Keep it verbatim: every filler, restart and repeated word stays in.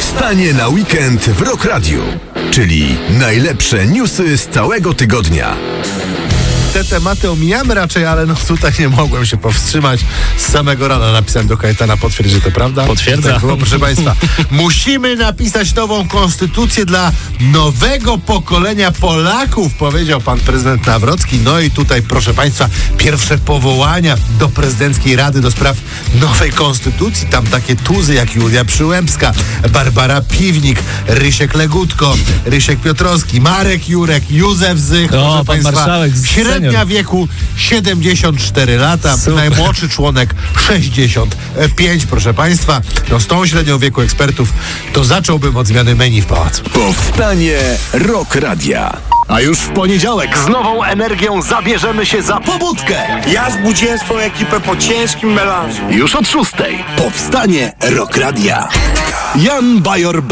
Powstanie na weekend w Rock Radio, czyli najlepsze newsy z całego tygodnia. Te tematy omijamy raczej, ale no tutaj nie mogłem się powstrzymać. Z samego rana napisałem do Kajetana, potwierdź, że to prawda? Potwierdzam. Tak było, proszę Państwa. Musimy napisać nową konstytucję dla nowego pokolenia Polaków, powiedział pan prezydent Nawrocki. No i tutaj, proszę Państwa, pierwsze powołania do prezydenckiej Rady do spraw nowej konstytucji. Tam takie tuzy jak Julia Przyłębska, Barbara Piwnik, Rysiek Legutko, Rysiek Piotrowski, Marek Jurek, Józef Zych. O, proszę pan Państwa, marszałek średnia senior. wieku siedemdziesiąt cztery lata, Super. najmłodszy członek sześćdziesiąt pięć, proszę Państwa. No z tą średnią wieku ekspertów to zacząłbym od zmiany menu w pałacu. Powstanie Rock Radia. A już w poniedziałek z nową energią zabierzemy się za pobudkę. Ja zbudziłem swoją ekipę po ciężkim melanżu. Już od szóstej. Powstanie Rock Radia. Jan Bajor